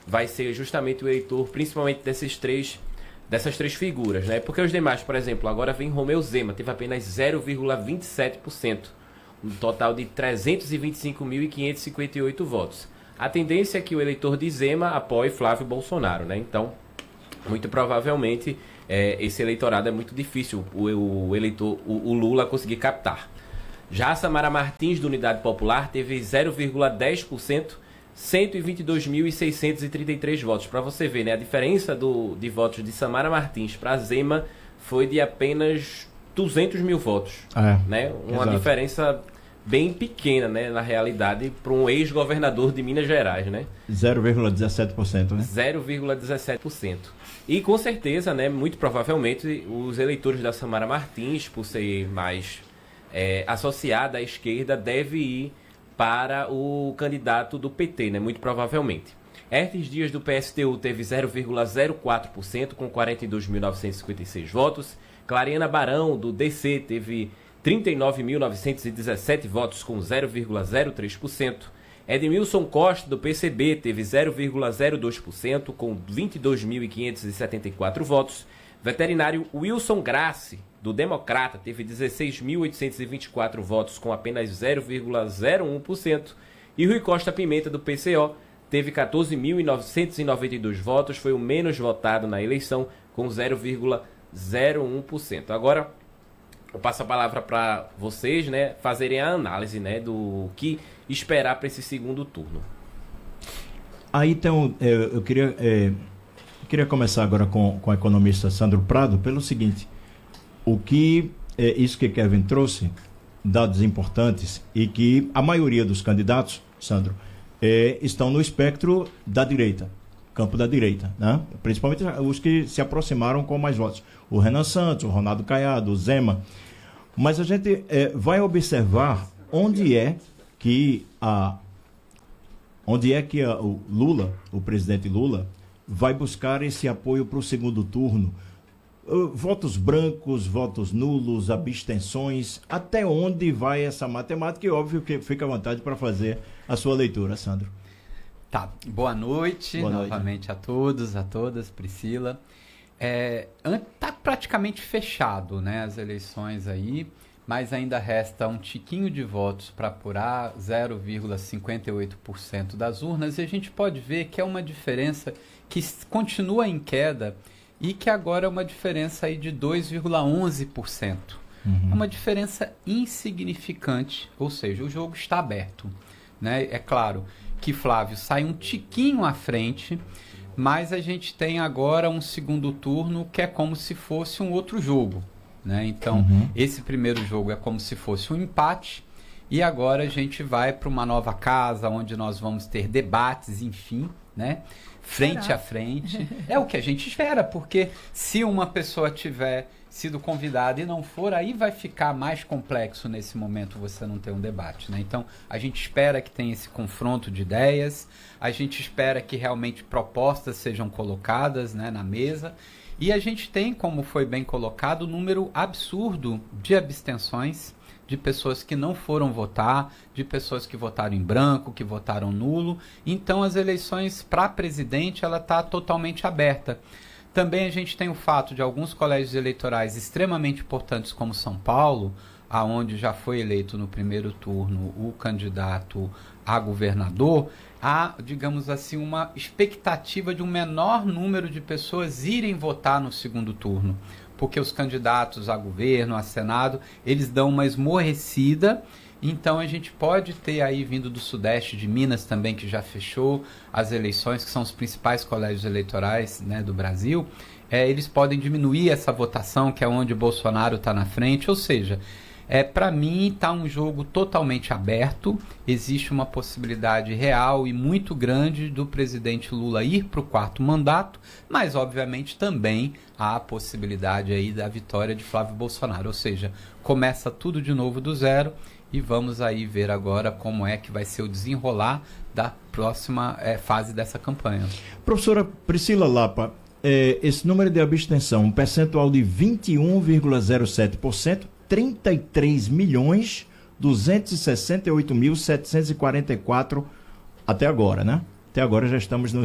vai ser justamente o eleitor, principalmente dessas três figuras, né? Porque os demais, por exemplo, agora vem Romeu Zema, teve apenas 0,27%, um total de 325.558 votos. A tendência é que o eleitor de Zema apoie Flávio Bolsonaro, né? Então, muito provavelmente, esse eleitorado é muito difícil o eleitor, o Lula conseguir captar. Já a Samara Martins, do Unidade Popular, teve 0,10%, 122.633 votos. Para você ver, né? A diferença de votos de Samara Martins para Zema foi de apenas 200 mil votos. Né? Uma exato. Diferença bem pequena, né? Na realidade, para um ex-governador de Minas Gerais, né? 0,17%, né? 0,17%. E com certeza, né? Muito provavelmente, os eleitores da Samara Martins, por ser mais associada à esquerda, deve ir para o candidato do PT, né? Muito provavelmente. Hertes Dias, do PSTU, teve 0,04%, com 42.956 votos. Clariana Barão, do DC, teve 39.917 votos, com 0,03%. Edmilson Costa, do PCB, teve 0,02%, com 22.574 votos. Veterinário Wilson Grassi, do Democrata, teve 16.824 votos, com apenas 0,01%. E Rui Costa Pimenta, do PCO, teve 14.992 votos, foi o menos votado na eleição, com 0,01%. Agora, eu passo a palavra para vocês, né, fazerem a análise, né, do que esperar para esse segundo turno. Aí então, eu queria começar agora com o economista Sandro Prado, pelo seguinte: isso que Kevin trouxe, dados importantes, e que a maioria dos candidatos, Sandro, estão no espectro da direita, campo da direita, né? Principalmente os que se aproximaram com mais votos. O Renan Santos, o Ronaldo Caiado, o Zema. Mas a gente vai observar onde é que o Lula, o presidente Lula, vai buscar esse apoio para o segundo turno. Votos brancos, votos nulos, abstenções, até onde vai essa matemática? E óbvio que fica à vontade para fazer a sua leitura, Sandro. Tá, boa noite novamente a todos, a todas, Priscila. Tá praticamente fechado, né, as eleições aí, mas ainda resta um tiquinho de votos para apurar, 0,58% das urnas, e a gente pode ver que é uma diferença que continua em queda e que agora é uma diferença aí de 2,11%. É uma diferença insignificante, ou seja, o jogo está aberto, né? É claro que Flávio sai um tiquinho à frente, mas a gente tem agora um segundo turno que é como se fosse um outro jogo, né? Então, esse primeiro jogo é como se fosse um empate, e agora a gente vai para uma nova casa, onde nós vamos ter debates, enfim, né? Frente a frente. É o que a gente espera, porque se uma pessoa tiver sido convidada e não for, aí vai ficar mais complexo nesse momento você não ter um debate, né? Então, a gente espera que tenha esse confronto de ideias, a gente espera que realmente propostas sejam colocadas, né, na mesa, e a gente tem, como foi bem colocado, um número absurdo de abstenções, de pessoas que não foram votar, de pessoas que votaram em branco, que votaram nulo. Então, as eleições para presidente, ela está totalmente aberta. Também a gente tem o fato de alguns colégios eleitorais extremamente importantes, como São Paulo, aonde já foi eleito no primeiro turno o candidato a governador, há, digamos assim, uma expectativa de um menor número de pessoas irem votar no segundo turno, porque os candidatos a governo, a Senado, eles dão uma esmorrecida. Então a gente pode ter aí, vindo do Sudeste, de Minas também, que já fechou as eleições, que são os principais colégios eleitorais, né, do Brasil, eles podem diminuir essa votação, que é onde Bolsonaro está na frente. Ou seja, para mim está um jogo totalmente aberto, existe uma possibilidade real e muito grande do presidente Lula ir para o quarto mandato, mas obviamente também há a possibilidade aí da vitória de Flávio Bolsonaro, ou seja, começa tudo de novo do zero, e vamos aí ver agora como é que vai ser o desenrolar da próxima fase dessa campanha. Professora Priscila Lapa, esse número de abstenção, um percentual de 21,07%, 33.268.744 até agora, né? Até agora já estamos nos